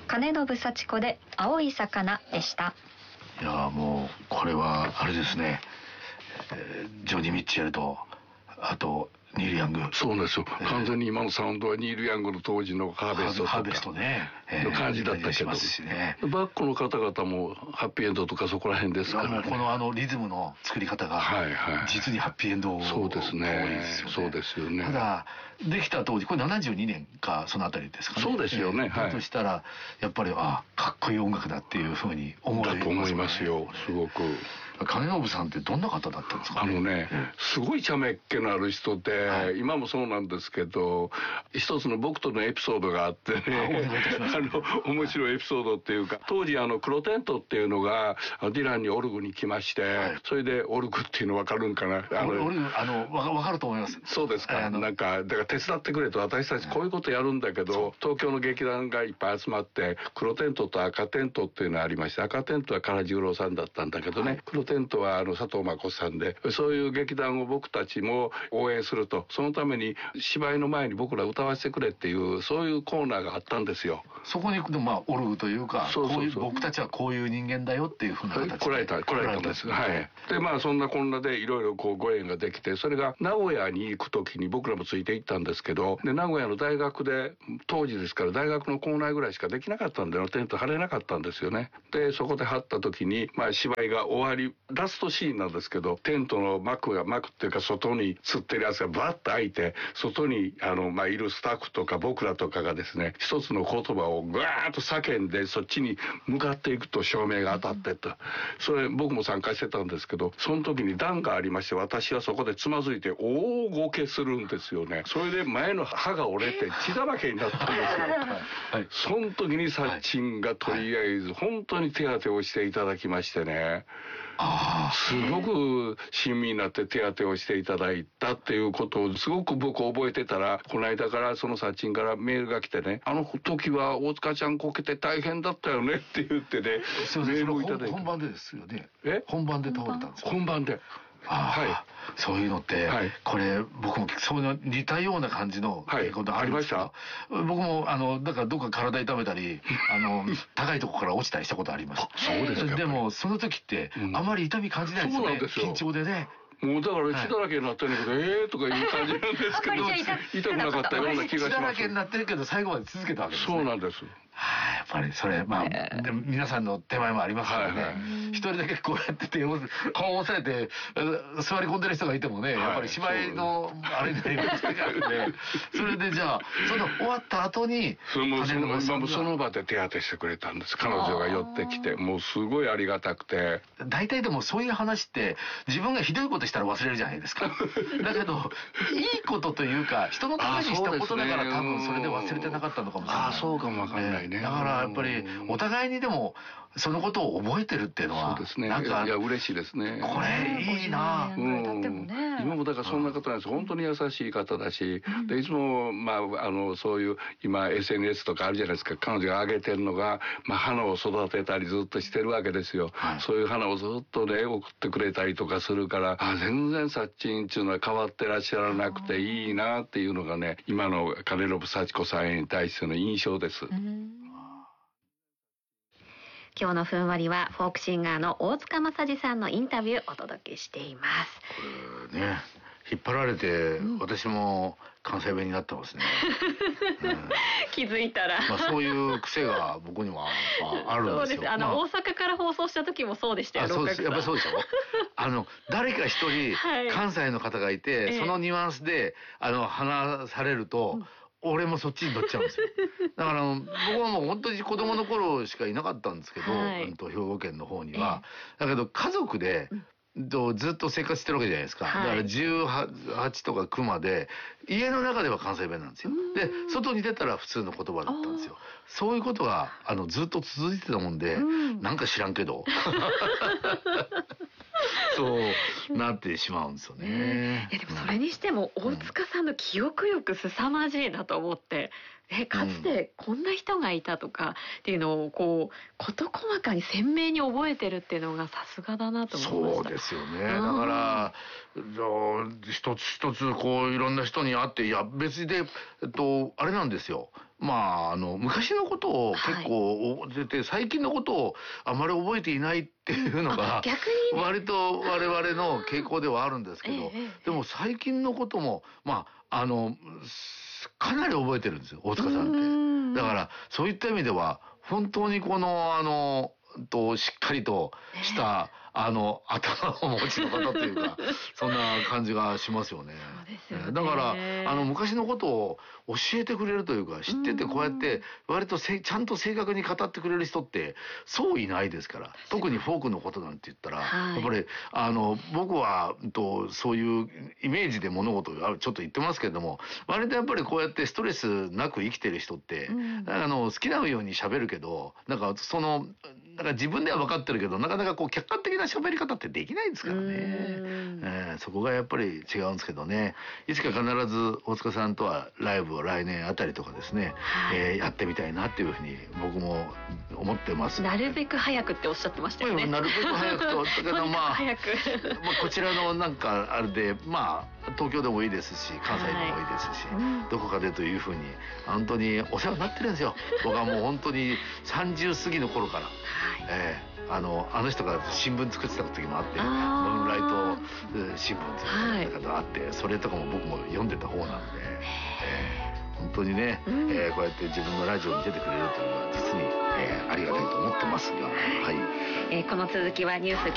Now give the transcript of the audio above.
金信幸子で青い魚でした。 いやもうこれはあれですね、ジョニー・ミッチェルとあとニール・ヤング。 そうですよ、完全に今のサウンドはニール・ヤングの当時のハーベストとかハーベストね、 の感じだったけど、 ね、 バックの方々もハッピーエンドとかそこら辺ですからね。 このリズムの作り方が実にハッピーエンドそうですね。そうですよね。 ただできた当時これ72年かそのあたりですかね。 そうですよね。 だとしたらやっぱりかっこいい音楽だっていうふうに思えますよね。 だと思いますよ、すごく。 金信さんってどんな方だったんですかね。すごい茶目っ気のある人で、今もそうなんですけど、一つの僕とのエピソードがあってね、面白いエピソードっていうか、当時黒テントっていうのがディランにオルグに来まして、それでオルグっていうの分かるんかな。 オルグ分かると思います。 そうですか。なんかだから手伝ってくれと、私たちこういうことやるんだけど、東京の劇団がいっぱい集まって黒テントと赤テントっていうのがありまして、赤テントは唐十郎さんだったんだけどね、黒テントは佐藤真子さんで、そういう劇団を僕たちも応援すると、そのために芝居の前に僕ら歌わせてくれっていうそういうコーナーがあったんですよ。 そこに行くとオルグというか、こういう僕たちはこういう人間だよっていうふうな形で来られたんです。はい。でそんなこんなでいろいろご縁ができて、それが名古屋に行くときに僕らもついて行ったんですけど、で名古屋の大学で当時ですから大学の構内ぐらいしかできなかったんでテント張れなかったんですよね。でそこで張った時に芝居が終わりラストシーンなんですけど、テントの幕っていうか外に吊ってるやつがバッと開いて、外にいるスタッフとか僕らとかがですね、一つの言葉をガーッと叫んでそっちに向かっていくと照明が当たってと、それ僕も参加してたんですけど、その時に段がありまして、私はそこでつまずいて大ごけするんですよね。それで前の歯が折れて血だらけになったんですよ。その時にサッチンがとりあえず本当に手当てをしていただきましてね、すごく親身になって手当てをしていただいたっていうことをすごく僕覚えてたら、この間からそのサッチンからメールが来てね、あの時は大塚ちゃんこけて大変だったよねって言ってね、メールをいただいて。 本番でですよね。本番で倒れたんですか。 本番で。 そういうのって、これ僕もそういうの似たような感じのことありました。僕もだからどっか体痛めたり高いとこから落ちたりしたことあります。 そうですか。 でもその時ってあまり痛み感じないですよね。緊張でね。 もうだから血だらけになってるけど、とかいう感じなんですけど、痛くなかったような気がします。 血だらけになってるけど最後まで続けたわけですね。 そうなんです。 やっぱりそれでも皆さんの手前もありますからね。一人だけこうやって手を顔を押さえて座り込んでる人がいてもね、やっぱり芝居のあれになりますからね。それでじゃあその終わった後にその場で手当てしてくれたんです。彼女が寄ってきて、もうすごいありがたくて。 大体でもそういう話って自分がひどいことしたら忘れるじゃないですか。だけどいいことというか人のためにしたことだから多分それで忘れてなかったのかもしれない。 そうかもわかんないね。 だからやっぱりお互いにでもそのことを覚えてるっていうのは、 そうですね。いや嬉しいですね。 これいいな。 今もだからそんな方なんです。本当に優しい方だし、でいつもそういう今 SNS とかあるじゃないですか。彼女が挙げてるのが花を育てたりずっとしてるわけですよ。そういう花をずっとね送ってくれたりとかするから、全然サッチンっていうのは変わってらっしゃらなくていいなっていうのがね、今の金信幸子さんに対しての印象です。 今日のふんわりはフォークシンガーの大塚正治さんのインタビューをお届けしています。 これね、引っ張られて私も関西弁になってますね。 気づいたらそういう癖が僕にはあるんですよ。そうです。 大阪から放送した時もそうでしたよ。 そうです。やっぱりそうでしょ。誰か一人関西の方がいて、そのニュアンスで話されると、俺もそっちに乗っちゃうんですよ。だから僕はもう本当に子供の頃しかいなかったんですけど、兵庫県の方には。だけど家族でずっと生活してるわけじゃないですか。だから18とか9まで家の中では関西弁なんですよ。で外に出たら普通の言葉だったんですよ。そういうことがずっと続いてたもんで、なんか知らんけどそうなってしまうんですよね。 でもそれにしても大塚さんの記憶力凄まじいなと思って、かつてこんな人がいたとかっていうのを事細かに鮮明に覚えてるっていうのがさすがだなと思いました。 そうですよね。だから一つ一ついろんな人に会って、いや別であれなんですよ。 まあ昔のことを結構覚えてて、最近のことをあまり覚えていないっていうのが逆に、 割と我々の傾向ではあるんですけど、でも最近のこともかなり覚えてるんですよ、大塚さんって。だからそういった意味では本当にこのしっかりとした頭をお持ちの方というかそんな感じがしますよね。 そうですよね。 だから昔のことを教えてくれるというか、知っててこうやって割とちゃんと正確に語ってくれる人ってそういないですから。特にフォークのことなんて言ったら、やっぱり僕はそういうイメージで物事をちょっと言ってますけれども、割とやっぱりこうやってストレスなく生きてる人って、好きなように喋るけど、なんか自分では分かってるけど、なかなかこう客観的な喋り方ってできないですからね。そこがやっぱり違うんですけどね。いつか必ず大塚さんとはライブを来年あたりとかですね、やってみたいなっていうふうに僕も思ってます。 なるべく早くっておっしゃってましたよね。 なるべく早くと、だけど早くこちらのなんかあれで東京でもいいですし、関西でもいいですし、どこかでというふうに本当にお世話になってるんですよ。僕はもう本当に30過ぎの頃から。あの人が新聞作ってた時もあって、ムーンライト新聞っていうのがあって、それとかも僕も読んでた方なので、本当にね、こうやって自分のラジオに出てくれるというのは実に、ありがたいと思ってますが、はい。 この続きはニュース